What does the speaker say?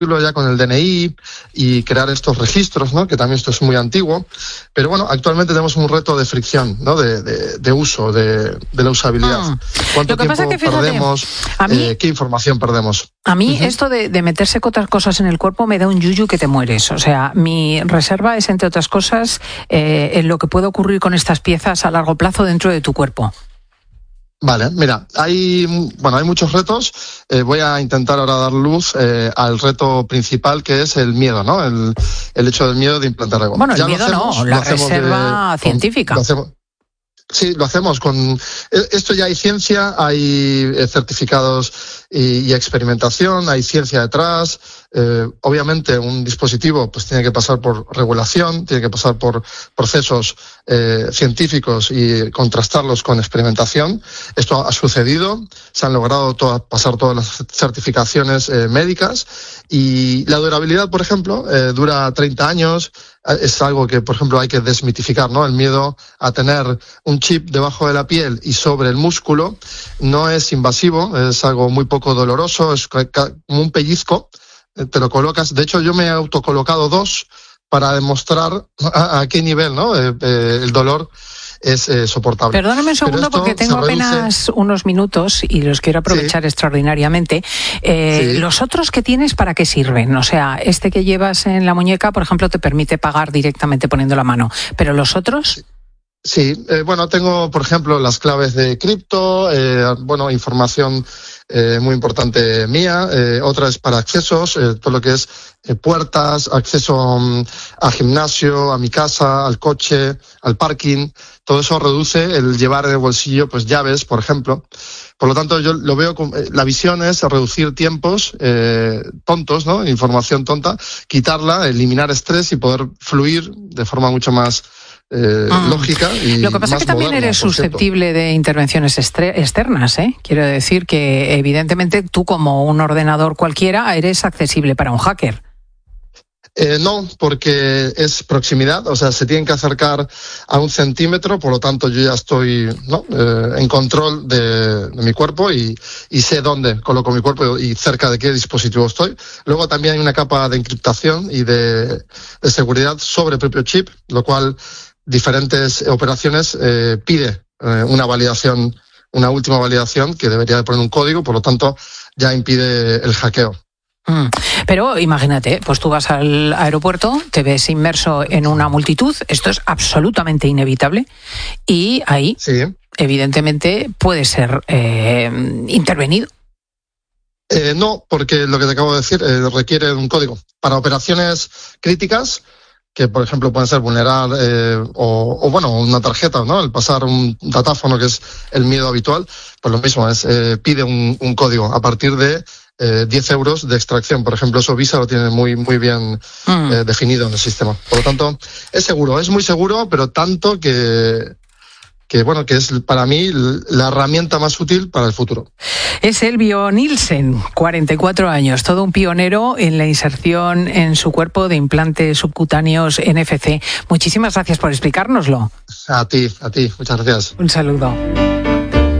ya con el DNI y crear estos registros, ¿no? Que también esto es muy antiguo. Pero bueno, actualmente tenemos un reto de fricción, ¿no? De uso, de la usabilidad. ¿Cuánto tiempo perdemos? ¿Qué información perdemos? A mí esto de meterse con otras cosas en el cuerpo me da un yuyu que te mueres. O sea, mi reserva es, entre otras cosas, en lo que puede ocurrir con estas piezas a largo plazo dentro de tu cuerpo. Vale, mira, hay muchos retos. Voy a intentar ahora dar luz al reto principal, que es el miedo, ¿no? El hecho del miedo de implantar algo. Bueno, el miedo no, la reserva científica. Sí, lo hacemos con... Esto ya hay ciencia, hay certificados y experimentación, hay ciencia detrás. Obviamente un dispositivo pues tiene que pasar por regulación, tiene que pasar por procesos científicos y contrastarlos con experimentación. Esto ha sucedido, se han logrado pasar todas las certificaciones médicas, y la durabilidad, por ejemplo, dura 30 años. Es algo que, por ejemplo, hay que desmitificar, ¿no? El miedo a tener un chip debajo de la piel y sobre el músculo no es invasivo, es algo muy poco doloroso, es como un pellizco, te lo colocas. De hecho, yo me he autocolocado 2 para demostrar a qué nivel, ¿no? El dolor es soportable. Perdóname un segundo, porque tengo apenas unos minutos y los quiero aprovechar extraordinariamente. ¿Los otros que tienes para qué sirven? O sea, este que llevas en la muñeca, por ejemplo, te permite pagar directamente poniendo la mano, ¿pero los otros? Sí, tengo, por ejemplo, las claves de cripto, información muy importante mía. Otra es para accesos, todo lo que es puertas, acceso a gimnasio, a mi casa, al coche, al parking. Todo eso reduce el llevar en el bolsillo pues llaves, por ejemplo. Por lo tanto, yo lo veo como la visión es reducir tiempos tontos, ¿no? Información tonta, quitarla, eliminar estrés y poder fluir de forma mucho más lógica. Y lo que pasa es que también eres susceptible de intervenciones externas, ¿eh? Quiero decir que evidentemente tú, como un ordenador cualquiera, eres accesible para un hacker. No, porque es proximidad, o sea, se tienen que acercar a 1 centímetro, por lo tanto yo ya estoy en control de mi cuerpo y sé dónde coloco mi cuerpo y cerca de qué dispositivo estoy. Luego también hay una capa de encriptación y de seguridad sobre el propio chip, lo cual diferentes operaciones pide una validación, una última validación que debería de poner un código, por lo tanto ya impide el hackeo. Pero imagínate, pues tú vas al aeropuerto, te ves inmerso en una multitud, esto es absolutamente inevitable, y ahí, evidentemente, puede ser intervenido. No, porque lo que te acabo de decir requiere un código. Para operaciones críticas, que por ejemplo pueden ser vulnerar una tarjeta, ¿no? El pasar un datáfono, que es el miedo habitual, pues lo mismo es, pide un código a partir de 10 euros de extracción. Por ejemplo, eso Visa lo tiene muy bien definido en el sistema. Por lo tanto, es seguro, es muy seguro, pero tanto que es para mí la herramienta más útil para el futuro. Es Elvio Nielsen, 44 años, todo un pionero en la inserción en su cuerpo de implantes subcutáneos NFC. Muchísimas gracias por explicárnoslo. A ti, muchas gracias. Un saludo.